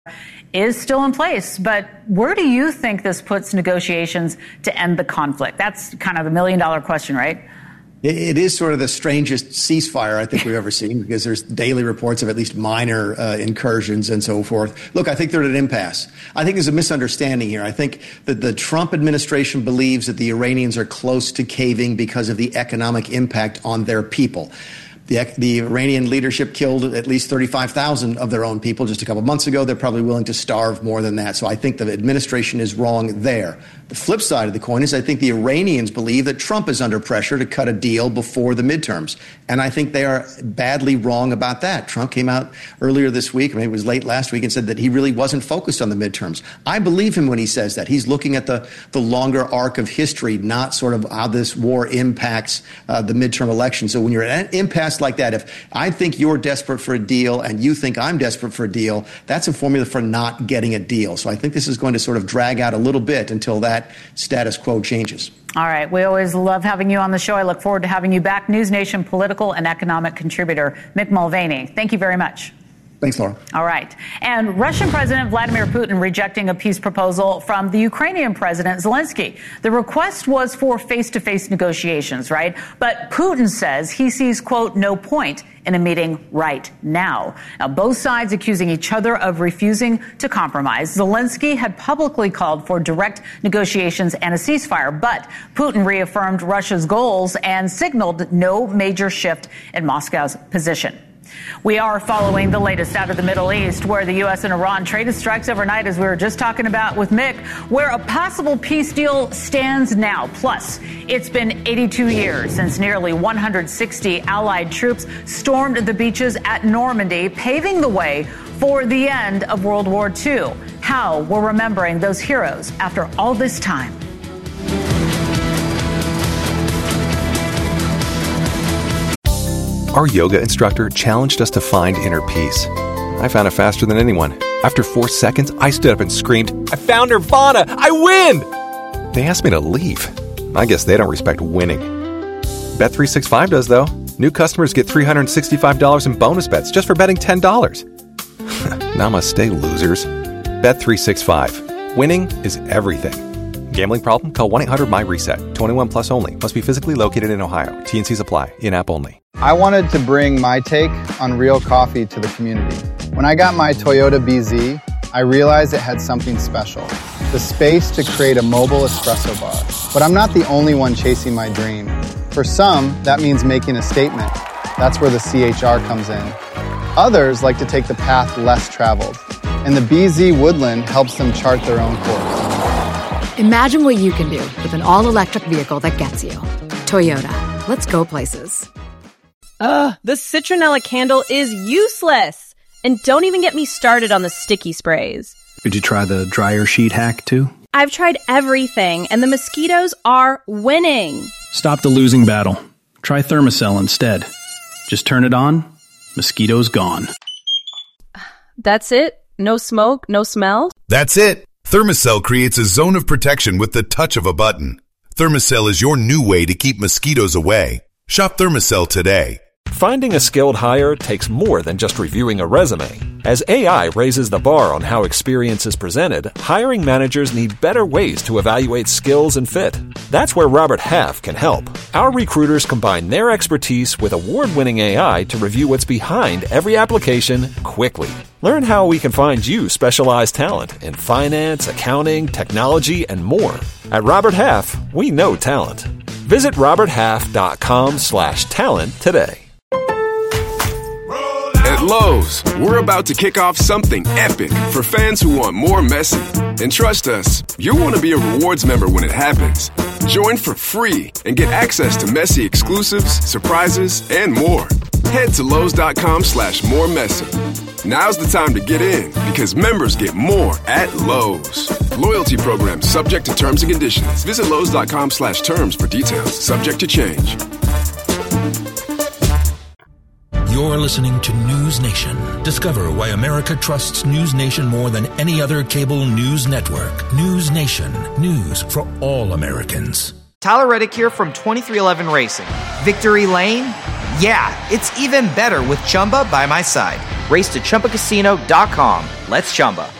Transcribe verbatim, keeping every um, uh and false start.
is still in place. But where do you think this puts negotiations to end the conflict? That's kind of the million dollar question, right? It is sort of the strangest ceasefire I think we've ever seen, because there's daily reports of at least minor uh, incursions and so forth. Look, I think they're at an impasse. I think there's a misunderstanding here. I think that the Trump administration believes that the Iranians are close to caving because of the economic impact on their people. The, the Iranian leadership killed at least thirty-five thousand of their own people just a couple of months ago. They're probably willing to starve more than that. So I think the administration is wrong there. The flip side of the coin is I think the Iranians believe that Trump is under pressure to cut a deal before the midterms. And I think they are badly wrong about that. Trump came out earlier this week, maybe it was late last week, and said that he really wasn't focused on the midterms. I believe him when he says that. He's looking at the, the longer arc of history, not sort of how this war impacts uh, the midterm election. So when you're at an impasse like that, if I think you're desperate for a deal and you think I'm desperate for a deal, that's a formula for not getting a deal. So I think this is going to sort of drag out a little bit until that status quo changes. All right. We always love having you on the show. I look forward to having you back. News Nation political and economic contributor Mick Mulvaney. Thank you very much. Thanks, Laura. All right. And Russian President Vladimir Putin rejecting a peace proposal from the Ukrainian President Zelensky. The request was for face-to-face negotiations, right? But Putin says he sees, quote, no point in a meeting right now. Now, both sides accusing each other of refusing to compromise. Zelensky had publicly called for direct negotiations and a ceasefire, but Putin reaffirmed Russia's goals and signaled no major shift in Moscow's position. We are following the latest out of the Middle East, where the U S and Iran traded strikes overnight, as we were just talking about with Mick, where a possible peace deal stands now. Plus, it's been eighty-two years since nearly one hundred sixty Allied troops stormed the beaches at Normandy, paving the way for the end of World War Two. How we're remembering those heroes after all this time. Our yoga instructor challenged us to find inner peace. I found it faster than anyone. After four seconds, I stood up and screamed, "I found Nirvana! I win!" They asked me to leave. I guess they don't respect winning. Bet three sixty-five does, though. New customers get three hundred sixty-five dollars in bonus bets just for betting ten dollars. Namaste, losers. Bet three sixty-five. Winning is everything. Gambling problem? Call one eight hundred my reset. twenty-one plus only. Must be physically located in Ohio. T and Cs apply. In-app only. I wanted to bring my take on real coffee to the community. When I got my Toyota B Z, I realized it had something special. The space to create a mobile espresso bar. But I'm not the only one chasing my dream. For some, that means making a statement. That's where the C H R comes in. Others like to take the path less traveled. And the B Z Woodland helps them chart their own course. Imagine what you can do with an all-electric vehicle that gets you. Toyota. Let's go places. Ugh, the citronella candle is useless. And don't even get me started on the sticky sprays. Did you try the dryer sheet hack too? I've tried everything, and the mosquitoes are winning. Stop the losing battle. Try Thermacell instead. Just turn it on, mosquitoes gone. That's it? No smoke, no smell? That's it. Thermacell creates a zone of protection with the touch of a button. Thermacell is your new way to keep mosquitoes away. Shop Thermacell today. Finding a skilled hire takes more than just reviewing a resume. As A I raises the bar on how experience is presented, hiring managers need better ways to evaluate skills and fit. That's where Robert Half can help. Our recruiters combine their expertise with award-winning A I to review what's behind every application quickly. Learn how we can find you specialized talent in finance, accounting, technology, and more. At Robert Half, we know talent. Visit roberthalf.com slash talent today. At Lowe's, we're about to kick off something epic for fans who want more Messi. And trust us, you'll want to be a rewards member when it happens. Join for free and get access to Messi exclusives, surprises, and more. Head to Lowe's.com slash more Messi. Now's the time to get in because members get more at Lowe's. Loyalty program subject to terms and conditions. Visit Lowe's.com slash terms for details. Subject to change. You're listening to News Nation. Discover why America trusts News Nation more than any other cable news network. News Nation. News for all Americans. Tyler Reddick here from twenty-three eleven Racing. Victory Lane? Yeah, it's even better with Chumba by my side. Race to Chumba Casino dot com. Let's Chumba.